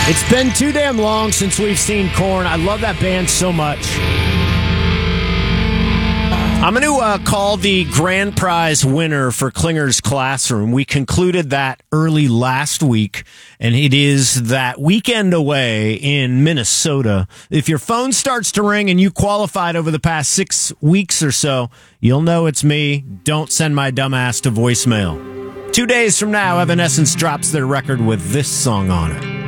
It's been too damn long since we've seen Korn. I love that band so much. I'm going to call the grand prize winner for Klinger's Classroom. We concluded that early last week, and it is that weekend away in Minnesota. If your phone starts to ring and you qualified over the past 6 weeks or so, you'll know it's me. Don't send my dumb ass to voicemail. 2 days from now, Evanescence drops their record with this song on it.